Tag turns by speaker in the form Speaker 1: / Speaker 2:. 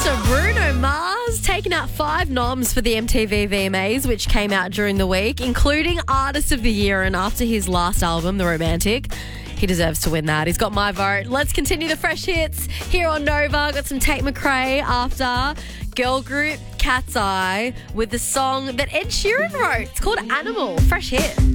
Speaker 1: So Bruno Mars taking out 5 noms for the MTV VMAs, which came out during the week, including Artist of the Year. And after his last album, The Romantic, he deserves to win that. He's got my vote. Let's continue the fresh hits here on Nova. Got some Tate McRae after girl group Cat's Eye with the song that Ed Sheeran wrote. It's called Animal. Fresh hit.